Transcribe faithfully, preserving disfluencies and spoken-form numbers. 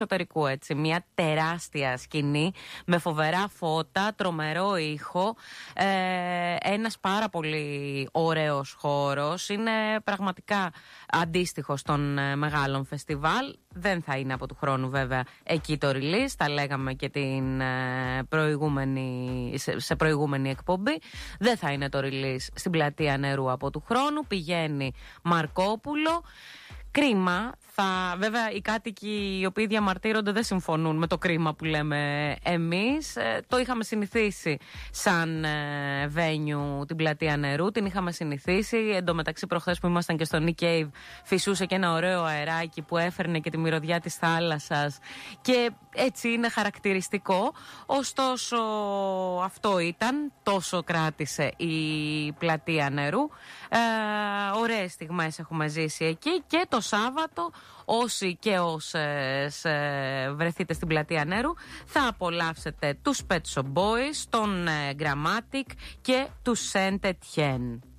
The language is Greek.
εξωτερικού, έτσι. Μια τεράστια σκηνή με φοβερά φώτα, τρομερό ήχο, ε, ένας πάρα πολύ ωραίος χώρος. Είναι πραγματικά αντίστοιχος των ε, μεγάλων φεστιβάλ. Δεν θα είναι από του χρόνου βέβαια εκεί το release, τα λέγαμε και την ε, προηγούμενη, σε, σε προηγούμενη εκπομπή. Δεν θα είναι το release στην Πλατεία Νερού από του χρόνου, πηγαίνει Μαρκόπουλο. Κρίμα. Θα, βέβαια οι κάτοικοι οι οποίοι διαμαρτύρονται δεν συμφωνούν με το κρίμα που λέμε εμείς. Ε, το είχαμε συνηθίσει σαν ε, venue την Πλατεία Νερού, την είχαμε συνηθίσει. Εν τω μεταξύ προχθές που ήμασταν και στο Nick Cave φυσούσε και ένα ωραίο αεράκι που έφερνε και τη μυρωδιά της θάλασσας και έτσι είναι χαρακτηριστικό. Ωστόσο αυτό ήταν, τόσο κράτησε η Πλατεία Νερού. Ε, ωραίες στιγμές έχουμε ζήσει εκεί και το Σάββατο όσοι και όσες ε, βρεθείτε στην Πλατεία Νερού θα απολαύσετε τους Pet Shop Boys, τον ε, Grammatic και τους Saint Etienne.